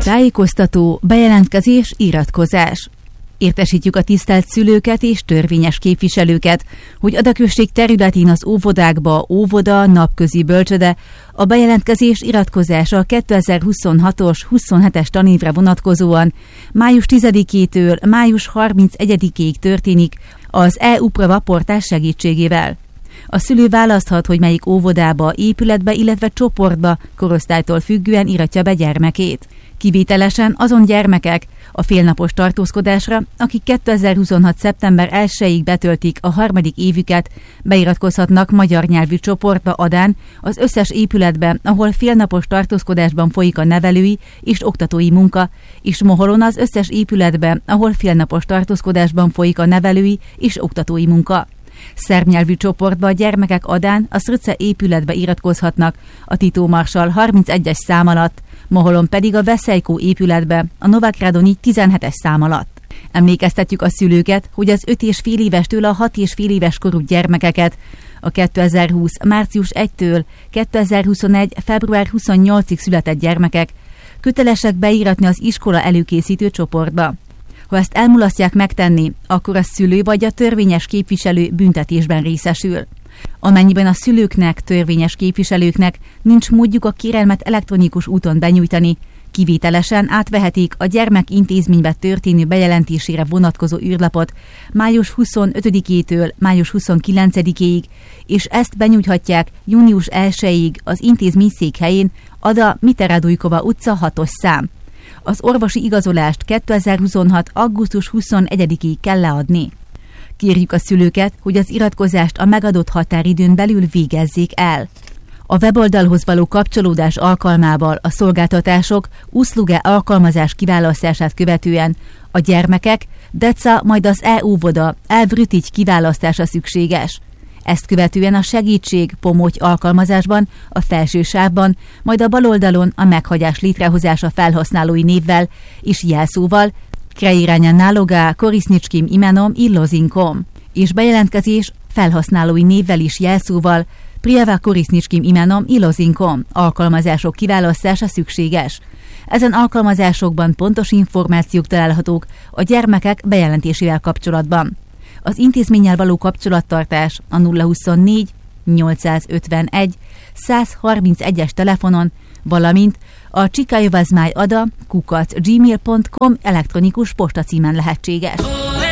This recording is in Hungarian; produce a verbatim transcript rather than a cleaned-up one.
Tájékoztató, bejelentkezés, iratkozás. Értesítjük a tisztelt szülőket és törvényes képviselőket, hogy Adaközség területén az óvodákba óvoda, napközi bölcsöde, a bejelentkezés iratkozása a kétezer-huszonhatos huszonhetes tanévre vonatkozóan május tizedikétől május harmincegyedikéig történik az e-uprava portál segítségével. A szülő választhat, hogy melyik óvodába, épületbe, illetve csoportba, korosztálytól függően iratja be gyermekét. Kivételesen azon gyermekek a félnapos tartózkodásra, akik kétezer-huszonhat szeptember elsejéig betöltik a harmadik évüket, beiratkozhatnak magyar nyelvű csoportba Adán az összes épületben, ahol félnapos tartózkodásban folyik a nevelői és oktatói munka, és Moholon az összes épületben, ahol félnapos tartózkodásban folyik a nevelői és oktatói munka. Szerb nyelvű csoportba a gyermekek Adán a Srce épületbe iratkozhatnak a Tito Marsal harmincegyes szám alatt, Moholon pedig a Veszejkó épületbe a Novák Radonyi tizenhetes szám alatt. Emlékeztetjük a szülőket, hogy az öt és fél évestől a hat és fél éves korú gyermekeket a kétezer-húsz március elsejétől kétezer-huszonegy február huszonnyolcadikáig született gyermekek kötelesek beíratni az iskola előkészítő csoportba. Ha ezt elmulasztják megtenni, akkor a szülő vagy a törvényes képviselő büntetésben részesül. Amennyiben a szülőknek, törvényes képviselőknek nincs módjuk a kérelmet elektronikus úton benyújtani, kivételesen átvehetik a gyermek intézménybe történő bejelentésére vonatkozó űrlapot május huszonötödikétől május huszonkilencedikéig, és ezt benyújthatják június elsejéig az intézmény székhelyén, Ada Miteradujkova utca hatos szám. Az orvosi igazolást kétezer-huszonhat augusztus huszonegyedikéig kell leadni. Kérjük a szülőket, hogy az iratkozást a megadott határidőn belül végezzék el. A weboldalhoz való kapcsolódás alkalmával a szolgáltatások Usluge alkalmazás kiválasztását követően a gyermekek, deca, majd az e-óvoda elvrütigy kiválasztása szükséges. Ezt követően a segítség pomoty alkalmazásban, a felső sávban, majd a bal oldalon a meghagyás létrehozása felhasználói névvel és jelszóval Kreirányan nálogá korisnicskim imenom illozinkom, és bejelentkezés felhasználói névvel és jelszóval Priava korisnicskim imenom illozinkom alkalmazások kiválasztása szükséges. Ezen alkalmazásokban pontos információk találhatók a gyermekek bejelentésével kapcsolatban. Az intézménnyel való kapcsolattartás a nulla huszonnégy nyolcszázötvenegy százharmincegyes telefonon, valamint a csikajovazmáj ada kukac gmail pont com elektronikus postacímen lehetséges.